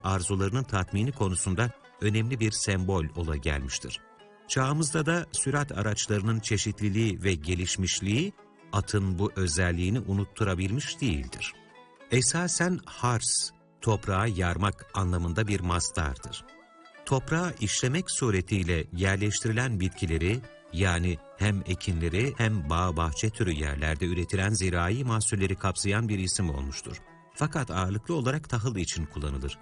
arzularının tatmini konusunda önemli bir sembol ola gelmiştir. Çağımızda da sürat araçlarının çeşitliliği ve gelişmişliği atın bu özelliğini unutturabilmiş değildir. Esasen hars, toprağı yarmak anlamında bir mastardır. Toprağı işlemek suretiyle yerleştirilen bitkileri, yani hem ekinleri hem bağ bahçe türü yerlerde üretilen zirai mahsulleri kapsayan bir isim olmuştur. Fakat ağırlıklı olarak tahıl için kullanılır.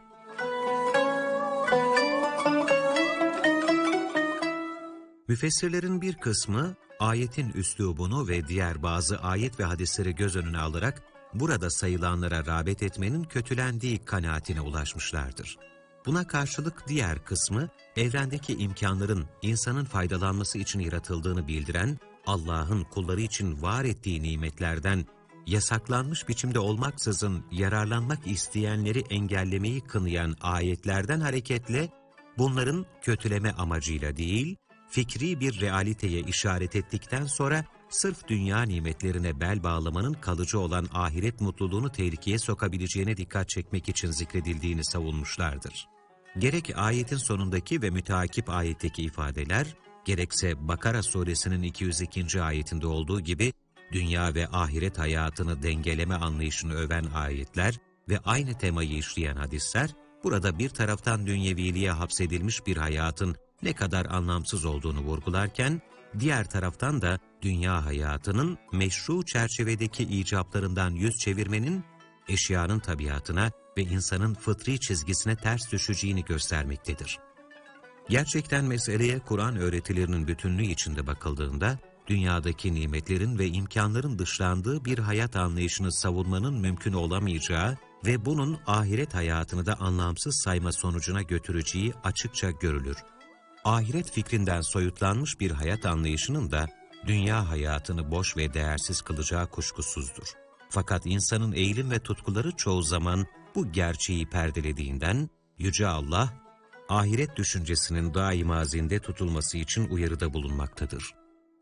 Müfessirlerin bir kısmı, ayetin üslubunu ve diğer bazı ayet ve hadisleri göz önüne alarak, burada sayılanlara rağbet etmenin kötülendiği kanaatine ulaşmışlardır. Buna karşılık diğer kısmı, evrendeki imkanların insanın faydalanması için yaratıldığını bildiren, Allah'ın kulları için var ettiği nimetlerden, yasaklanmış biçimde olmaksızın yararlanmak isteyenleri engellemeyi kınayan ayetlerden hareketle, bunların kötüleme amacıyla değil, fikri bir realiteye işaret ettikten sonra, sırf dünya nimetlerine bel bağlamanın kalıcı olan ahiret mutluluğunu tehlikeye sokabileceğine dikkat çekmek için zikredildiğini savunmuşlardır. Gerek ayetin sonundaki ve müteakip ayetteki ifadeler, gerekse Bakara suresinin 202. ayetinde olduğu gibi, dünya ve ahiret hayatını dengeleme anlayışını öven ayetler ve aynı temayı işleyen hadisler, burada bir taraftan dünyeviliğe hapsedilmiş bir hayatın ne kadar anlamsız olduğunu vurgularken, diğer taraftan da dünya hayatının meşru çerçevedeki icaplarından yüz çevirmenin, eşyanın tabiatına ve insanın fıtri çizgisine ters düşeceğini göstermektedir. Gerçekten meseleye Kur'an öğretilerinin bütünlüğü içinde bakıldığında, dünyadaki nimetlerin ve imkanların dışlandığı bir hayat anlayışını savunmanın mümkün olamayacağı ve bunun ahiret hayatını da anlamsız sayma sonucuna götüreceği açıkça görülür. Ahiret fikrinden soyutlanmış bir hayat anlayışının da dünya hayatını boş ve değersiz kılacağı kuşkusuzdur. Fakat insanın eğilim ve tutkuları çoğu zaman bu gerçeği perdelediğinden Yüce Allah, ahiret düşüncesinin daima zinde tutulması için uyarıda bulunmaktadır.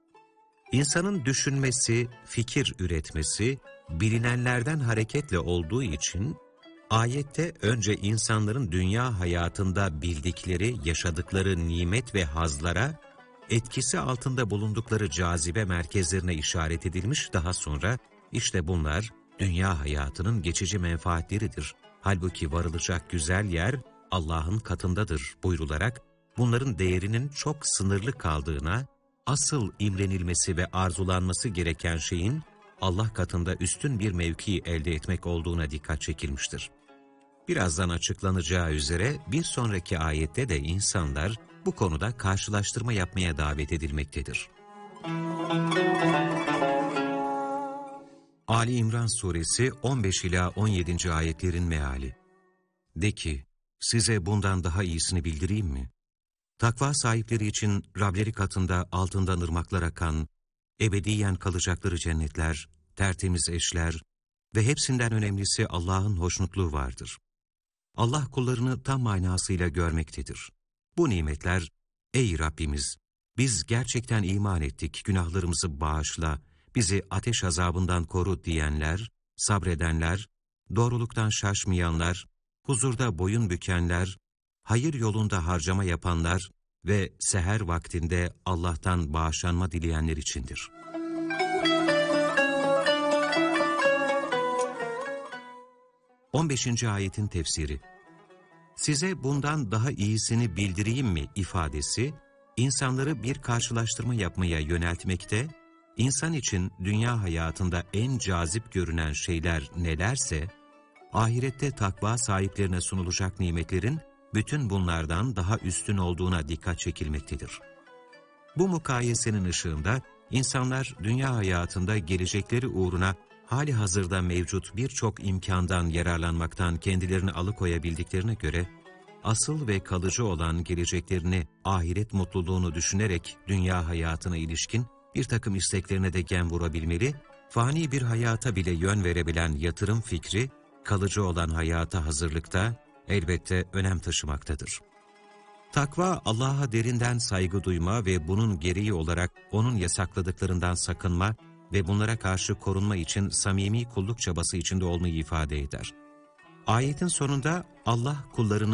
İnsanın düşünmesi, fikir üretmesi, bilinenlerden hareketle olduğu için, ayette önce insanların dünya hayatında bildikleri, yaşadıkları nimet ve hazlara, etkisi altında bulundukları cazibe merkezlerine işaret edilmiş, daha sonra işte bunlar dünya hayatının geçici menfaatleridir. Halbuki varılacak güzel yer Allah'ın katındadır buyrularak, bunların değerinin çok sınırlı kaldığına, asıl imrenilmesi ve arzulanması gereken şeyin Allah katında üstün bir mevki elde etmek olduğuna dikkat çekilmiştir. Birazdan açıklanacağı üzere bir sonraki ayette de insanlar bu konuda karşılaştırma yapmaya davet edilmektedir. Ali İmran suresi 15 ila 17. ayetlerin meali. De ki, size bundan daha iyisini bildireyim mi? Takva sahipleri için Rableri katında altından ırmaklar akan, ebediyen kalacakları cennetler, tertemiz eşler ve hepsinden önemlisi Allah'ın hoşnutluğu vardır. Allah kullarını tam manasıyla görmektedir. Bu nimetler, ey Rabbimiz, biz gerçekten iman ettik, günahlarımızı bağışla, bizi ateş azabından koru diyenler, sabredenler, doğruluktan şaşmayanlar, huzurda boyun bükenler, hayır yolunda harcama yapanlar ve seher vaktinde Allah'tan bağışlanma dileyenler içindir. On 15. ayetin tefsiri. Size bundan daha iyisini bildireyim mi ifadesi, insanları bir karşılaştırma yapmaya yöneltmekte, insan için dünya hayatında en cazip görünen şeyler nelerse, ahirette takva sahiplerine sunulacak nimetlerin bütün bunlardan daha üstün olduğuna dikkat çekilmektedir. Bu mukayesenin ışığında insanlar dünya hayatında gelecekleri uğruna hali hazırda mevcut birçok imkandan yararlanmaktan kendilerini alıkoyabildiklerine göre, asıl ve kalıcı olan geleceklerini, ahiret mutluluğunu düşünerek dünya hayatına ilişkin bir takım isteklerine de gem vurabilmeli, fani bir hayata bile yön verebilen yatırım fikri, kalıcı olan hayata hazırlıkta elbette önem taşımaktadır. Takva, Allah'a derinden saygı duyma ve bunun gereği olarak O'nun yasakladıklarından sakınma ve bunlara karşı korunma için samimi kulluk çabası içinde olmayı ifade eder. Ayetin sonunda Allah kullarının